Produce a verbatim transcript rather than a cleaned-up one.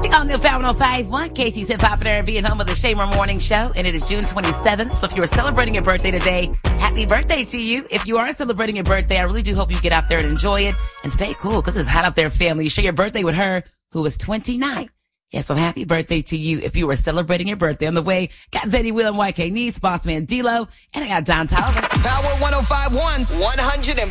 On the Power one oh five point one, Casey's Hip Hop and R and B and home of the Shamer Morning Show, and it is June twenty-seventh. So if you are celebrating your birthday today, happy birthday to you. If you are celebrating your birthday, I really do hope you get out there and enjoy it and stay cool because it's hot out there, family. You share your birthday with her, who is twenty-nine. Yeah, so happy birthday to you if you were celebrating your birthday. On the way, got Zeddy Will and Y K Nice, Boss Man D-Lo, and I got Don Tolliver. Power one oh five point one's one hundred